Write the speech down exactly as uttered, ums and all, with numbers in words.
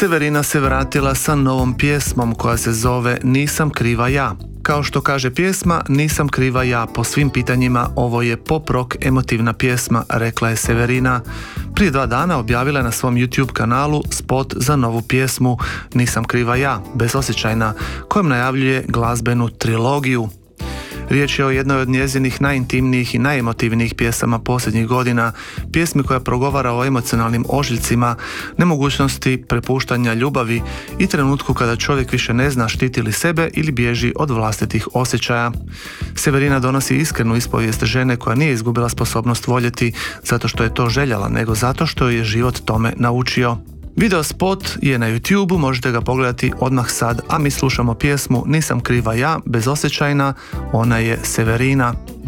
Severina se vratila sa novom pjesmom koja se zove Nisam kriva ja. Kao što kaže pjesma, nisam kriva ja po svim pitanjima, ovo je pop rock emotivna pjesma, rekla je Severina. Prije dva dana objavila je na svom YouTube kanalu spot za novu pjesmu Nisam kriva ja, bezosjećajna, kojom najavljuje glazbenu trilogiju. Riječ je o jednoj od njezinih najintimnijih i najemotivnijih pjesama posljednjih godina, pjesmi koja progovara o emocionalnim ožiljcima, nemogućnosti prepuštanja ljubavi i trenutku kada čovjek više ne zna štiti li sebe ili bježi od vlastitih osjećaja. Severina donosi iskrenu ispovijest žene koja nije izgubila sposobnost voljeti zato što je to željela, nego zato što je život tome naučio. Video spot je na YouTubeu, možete ga pogledati odmah sad, a mi slušamo pjesmu Nisam kriva ja, bezosjećajna, ona je Severina.